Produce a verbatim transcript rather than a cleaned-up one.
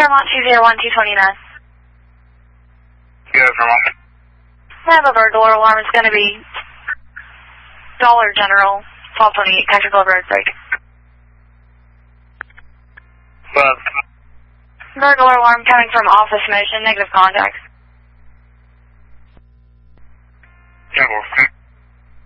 Fairmont two zero one two two nine. Yeah, Fairmont. I have a burglar alarm. It's going to be Dollar General, twelve twenty-eight, Country Club Road break. But, Burglar alarm coming from office motion, negative contact. yeah, well,